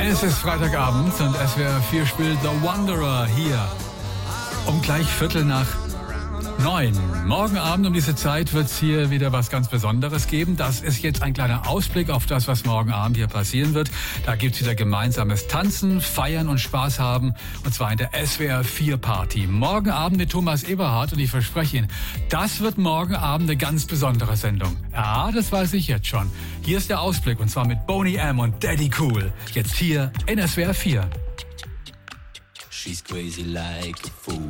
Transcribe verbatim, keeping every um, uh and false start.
Es ist Freitagabend und S W R vier spielt The Wanderer hier um gleich Viertel nach neun. Morgen Abend um diese Zeit wird es hier wieder was ganz Besonderes geben. Das ist jetzt ein kleiner Ausblick auf das, was morgen Abend hier passieren wird. Da gibt es wieder gemeinsames Tanzen, Feiern und Spaß haben. Und zwar in der S W R vier Party. Morgen Abend mit Thomas Eberhardt. Und ich verspreche Ihnen, das wird morgen Abend eine ganz besondere Sendung. Ja, das weiß ich jetzt schon. Hier ist der Ausblick und zwar mit Boney M. und Daddy Cool. Jetzt hier in S W R vier. She's crazy like a fool.